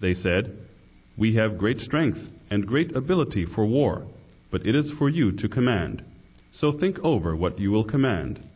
They said, "We have great strength and great ability for war, but it is for you to command. So think over what you will command."